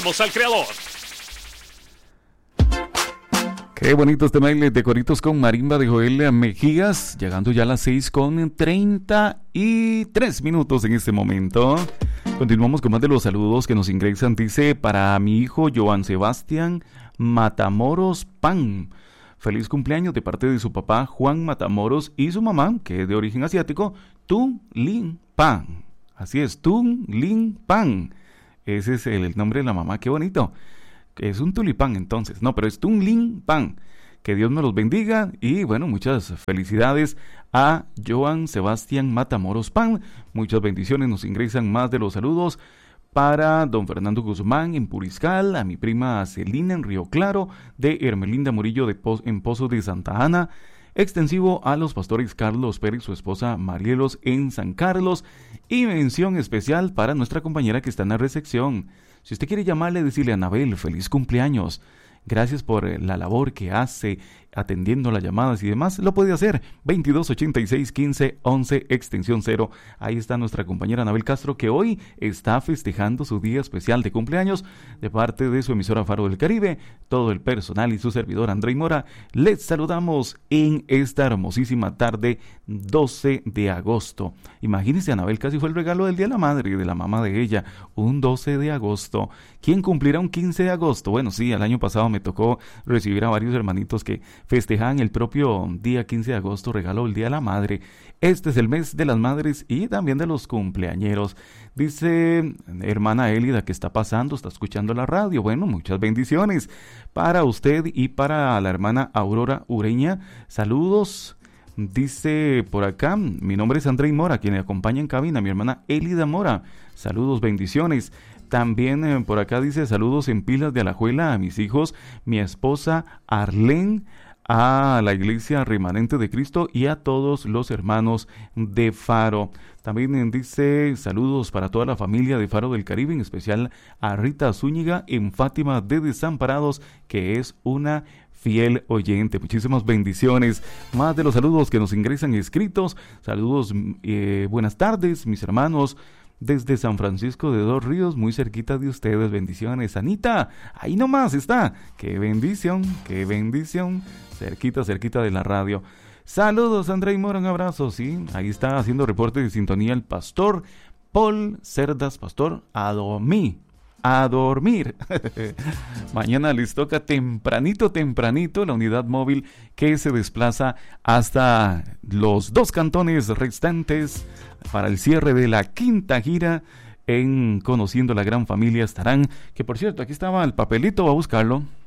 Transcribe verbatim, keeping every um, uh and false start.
Vamos al creador. Qué bonito este baile de coritos con marimba de Joel Mejías, llegando ya a las seis con treinta y tres minutos en este momento. Continuamos con más de los saludos que nos ingresan. Dice, para mi hijo Joan Sebastián Matamoros Pan, feliz cumpleaños de parte de su papá Juan Matamoros y su mamá, que es de origen asiático, Tun Lin Pan. Así es, Tun Lin Pan. Ese es el nombre de la mamá, qué bonito. Es un tulipán entonces, no, pero es Tun Lin Pan. Que Dios me los bendiga y bueno, muchas felicidades a Joan Sebastián Matamoros Pan. Muchas bendiciones, nos ingresan más de los saludos para don Fernando Guzmán en Puriscal, a mi prima Celina en Río Claro, de Hermelinda Murillo de Po- en Pozo de Santa Ana, extensivo a los pastores Carlos Pérez, su esposa Marielos en San Carlos, y mención especial para nuestra compañera que está en la recepción. Si usted quiere llamarle, decirle a Anabel, feliz cumpleaños, gracias por la labor que hace atendiendo las llamadas y demás, lo puede hacer. veintidós ochenta y seis quince once extensión cero. Ahí está nuestra compañera Anabel Castro, que hoy está festejando su día especial de cumpleaños de parte de su emisora Faro del Caribe. Todo el personal y su servidor André Mora les saludamos en esta hermosísima tarde doce de agosto. Imagínense, Anabel, casi fue el regalo del Día de la Madre, de la mamá de ella, un doce de agosto. ¿Quién cumplirá un quince de agosto? Bueno, sí, el año pasado me tocó recibir a varios hermanitos que festejaban el propio día quince de agosto, regalo el Día de la Madre. Este es el mes de las madres y también de los cumpleañeros. Dice hermana Élida, ¿qué está pasando? ¿Está escuchando la radio? Bueno, muchas bendiciones para usted y para la hermana Aurora Ureña. Saludos. Dice por acá, mi nombre es André Mora, quien me acompaña en cabina, mi hermana Élida Mora. Saludos, bendiciones. También eh, por acá dice, saludos en Pilas de Alajuela a mis hijos, mi esposa Arlén, a la Iglesia Remanente de Cristo y a todos los hermanos de Faro. También eh, dice, saludos para toda la familia de Faro del Caribe, en especial a Rita Zúñiga en Fátima de Desamparados, que es una fiel oyente. Muchísimas bendiciones. Más de los saludos que nos ingresan escritos. Saludos, eh, buenas tardes, mis hermanos, desde San Francisco de Dos Ríos, muy cerquita de ustedes. Bendiciones, Anita, ahí nomás está. Qué bendición, qué bendición. Cerquita, cerquita de la radio. Saludos, André Mora, un abrazo. Sí, ahí está haciendo reporte de sintonía el pastor Paul Cerdas, pastor Adomí. A dormir. Mañana les toca tempranito, tempranito la unidad móvil que se desplaza hasta los dos cantones restantes para el cierre de la quinta gira en Conociendo la Gran Familia. Estarán, que por cierto, aquí estaba el papelito, voy a buscarlo.